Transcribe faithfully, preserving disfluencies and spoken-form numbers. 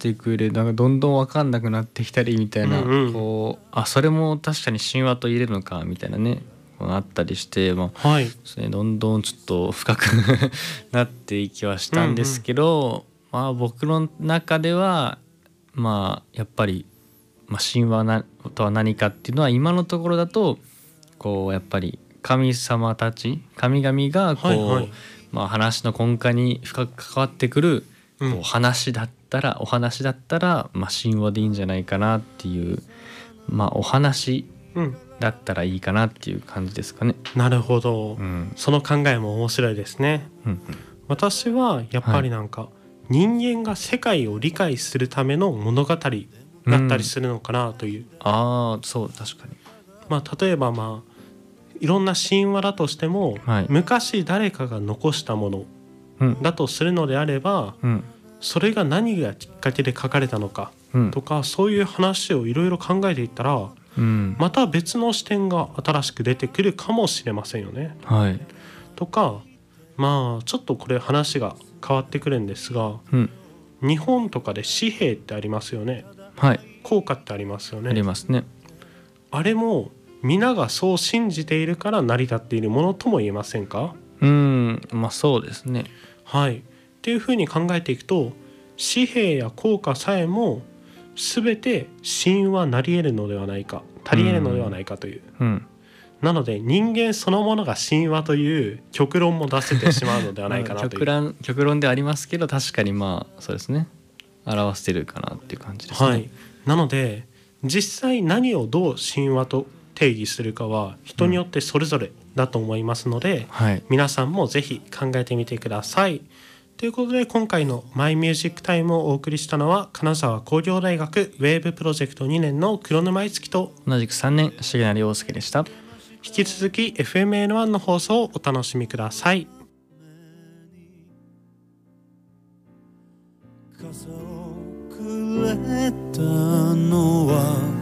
していく上でなんかどんどん分かんなくなってきたりみたいな、 うんうん、 こうあそれも確かに神話と言えるのかみたいなねこうあったりして、まあはいそれどんどんちょっと深くなっていきはしたんですけど、うんうん、まあ僕の中ではまあやっぱり、まあ、神話なとは何かっていうのは今のところだとこうやっぱり神様たち神々がこう、 はいはい、 まあ、話の根幹に深く関わってくるこう話だったら、うん、お話だったら、まあ、神話でいいんじゃないかなっていう、まあ、お話だったらいいかなっていう感じですかね。 なるほど、 うん、 その考えも面白いですね、うんうん、私はやっぱりなんか、はい、人間が世界を理解するための物語だったりするのかなという、うん、 ああそう確かに、 まあ、例えばまあいろんな神話だとしても、はい、昔誰かが残したものだとするのであれば、うん、それが何がきっかけで書かれたのかとか、うん、そういう話をいろいろ考えていったら、うん、また別の視点が新しく出てくるかもしれませんよね、はい、とかまあちょっとこれ話が変わってくるんですが、うん、日本とかで紙幣ってありますよね、はい、硬貨ってありますよね、 ありますね。 あれも皆がそう信じているから成り立っているものとも言えませんか？ うーんまあそうですね。 はい。っていうふうに考えていくと紙幣や硬貨さえも全て神話なり得るのではないか足り得るのではないかという、うんうん、なので人間そのものが神話という極論も出せてしまうのではないかなという極論、極論ではありますけど確かにまあそうですね表してるかなっていう感じですね、はい、 なので実際何をどう神話と定義するかは人によってそれぞれだと思いますので、うんはい、皆さんもぜひ考えてみてください。ということで今回のマイミュージックタイムをお送りしたのは金沢工業大学ウェーブプロジェクトにねんの黒沼樹と同じくさんねん重成陽介でした。 引き続き エフエムエヌワン の放送をお楽しみください。傘をくれたのは